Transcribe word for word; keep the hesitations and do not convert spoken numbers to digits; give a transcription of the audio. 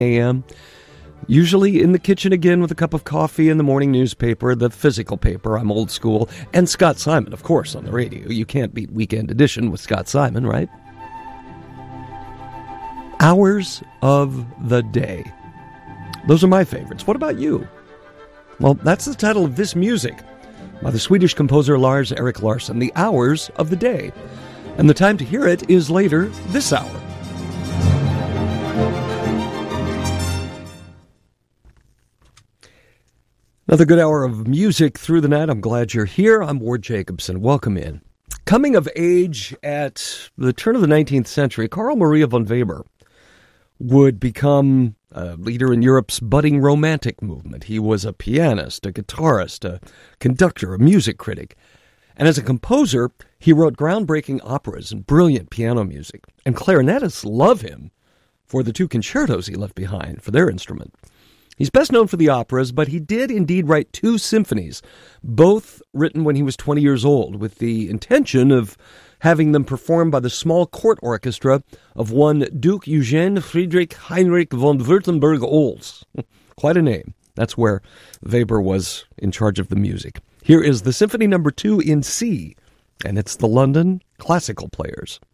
a m Usually in the kitchen again with a cup of coffee and the morning newspaper, the physical paper. I'm old school. And Scott Simon, of course, on the radio. You can't beat Weekend Edition with Scott Simon, right? Hours of the Day. Those are my favorites. What about you? Well, that's the title of this music by the Swedish composer Lars Erik Larsson, The Hours of the Day. And the time to hear it is later this hour. Another good hour of music through the night. I'm glad you're here. I'm Ward Jacobson. Welcome in. Coming of age at the turn of the nineteenth century, Carl Maria von Weber would become a leader in Europe's budding romantic movement. He was a pianist, a guitarist, a conductor, a music critic. And as a composer, he wrote groundbreaking operas and brilliant piano music. And clarinetists love him for the two concertos he left behind for their instrument. He's best known for the operas, but he did indeed write two symphonies, both written when he was twenty years old, with the intention of having them performed by the small court orchestra of one Duke Eugen Friedrich Heinrich von Württemberg-Oels. Quite a name. That's where Weber was in charge of the music. Here is the Symphony Number Two in C, and it's the London Classical Players.